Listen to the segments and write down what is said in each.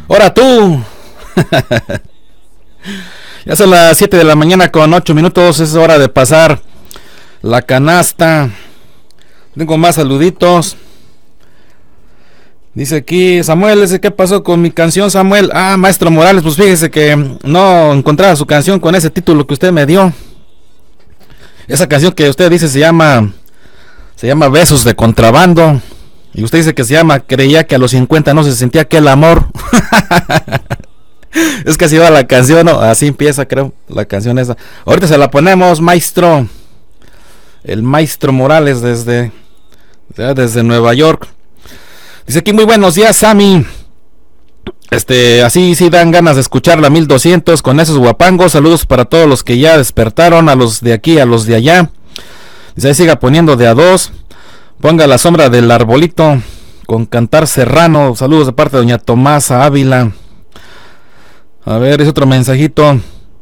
¡Hora tú! Ya son las 7 de la mañana con 8 minutos. Es hora de pasar la canasta. Tengo más saluditos. Dice aquí Samuel, ¿qué pasó con mi canción, Samuel? Maestro Morales, pues fíjese que no encontraba su canción con ese título que usted me dio. Esa canción que usted dice se llama Besos de Contrabando. Y usted dice que se llama Creía que a los 50 no se sentía aquel amor. Es que así va la canción, ¿no? Así empieza, creo, la canción esa. Ahorita se la ponemos, maestro. El maestro Morales desde Nueva York. Dice aquí, muy buenos días, Sammy. Así sí dan ganas de escuchar la 1200 con esos guapangos. Saludos para todos los que ya despertaron, a los de aquí, a los de allá. Dice, ahí siga poniendo de a dos. Ponga La Sombra del Arbolito con Cantar Serrano. Saludos de parte de doña Tomasa Ávila. A ver, es otro mensajito.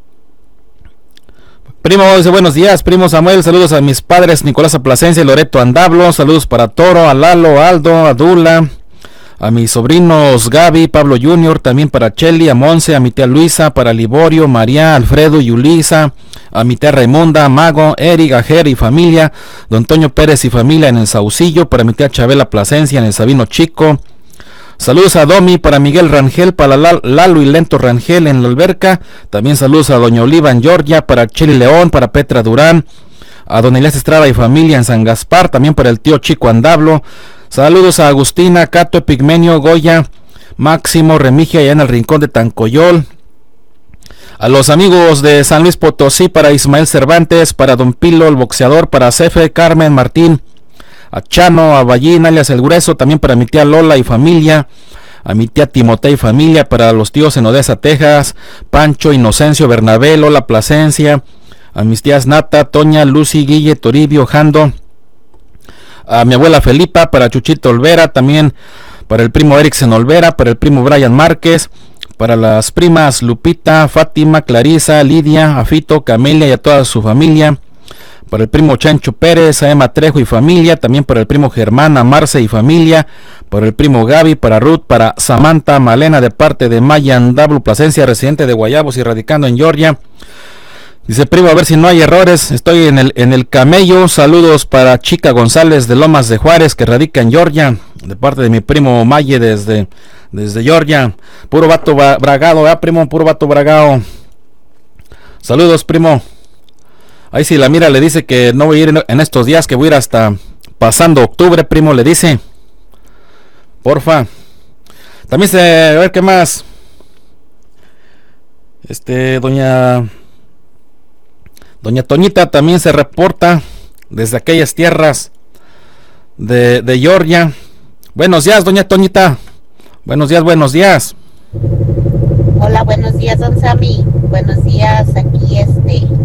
Primo dice, buenos días, primo Samuel. Saludos a mis padres Nicolás Plasencia y Loreto Andablo. Saludos para Toro, a Lalo, Aldo, a Dula, a mis sobrinos Gaby, Pablo Jr., también para Cheli, a Monse, a mi tía Luisa, para Liborio, María, Alfredo y Ulisa, a mi tía Raimunda, Mago, Eric, Ajer y familia, don Toño Pérez y familia en el Saucillo, para mi tía Chabela Plasencia en el Sabino Chico. Saludos a Domi, para Miguel Rangel, para Lalo y Lento Rangel en la Alberca. También saludos a doña Oliva en Georgia, para Cheli León, para Petra Durán, a don Elías Estrada y familia en San Gaspar, también para el tío Chico Andablo. Saludos a Agustina, Cato, Epigmenio, Goya, Máximo, Remigia, allá en el Rincón de Tancoyol. A los amigos de San Luis Potosí, para Ismael Cervantes, para don Pilo, el boxeador, para Cefe, Carmen, Martín, a Chano, a Ballín, alias El Grueso, también para mi tía Lola y familia, a mi tía Timotea y familia, para los tíos en Odessa, Texas, Pancho, Inocencio, Bernabé, Lola Plasencia, a mis tías Nata, Toña, Lucy, Guille, Toribio, Jando, a mi abuela Felipa, para Chuchito Olvera, también para el primo Eriksen Olvera, para el primo Brian Márquez, para las primas Lupita, Fátima, Clarisa, Lidia, Afito, Camelia y a toda su familia, para el primo Chancho Pérez, a Emma Trejo y familia, también para el primo Germán, a Marce y familia, para el primo Gaby, para Ruth, para Samantha, Malena de parte de Maya Andablo Plasencia, residente de Guayabos y radicando en Georgia. Dice, primo, a ver si no hay errores, estoy en el Camello. Saludos para Chica González de Lomas de Juárez, que radica en Georgia, de parte de mi primo Maye desde Georgia. Puro vato bragado, primo, puro vato bragado. Saludos, primo. Ahí si la mira le dice que no voy a ir en estos días, que voy a ir hasta pasando octubre, primo, le dice. Porfa. También a ver qué más. Doña Toñita también se reporta desde aquellas tierras de Georgia. Buenos días, doña Toñita. Buenos días, buenos días. Hola, buenos días, don Sammy. Buenos días, aquí